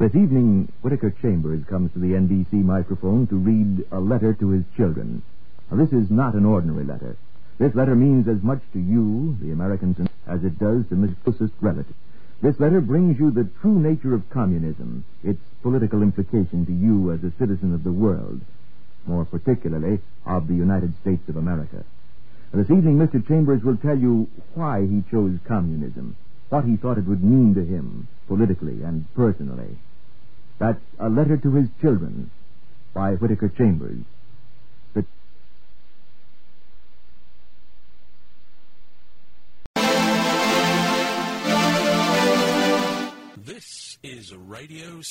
This evening, Whittaker Chambers comes to the NBC microphone to read a letter to his children. Now, this is not an ordinary letter. This letter means as much to you, the Americans, as it does to his closest relative. This letter brings you the true nature of communism, its political implication to you as a citizen of the world, more particularly of the United States of America. This evening, Mr. Chambers will tell you why he chose communism, what he thought it would mean to him, politically and personally. That's A Letter to His Children by Whittaker Chambers. This is Radio